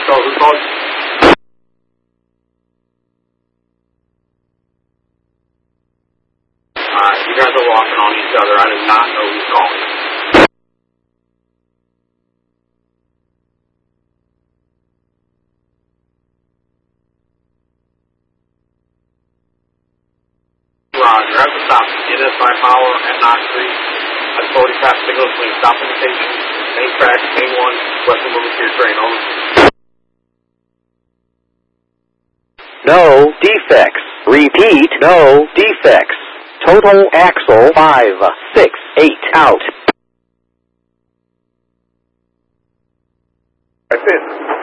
So who called? You guys are walking on each other. I did not know who's calling. Roger. At the stop. NS5 power at Knox Street. Authority traffic signals between stop indication, main track, main one, western moving to your train. Over. No defects. Repeat, no defects. Total axle 5, 6, 8 out. That's it.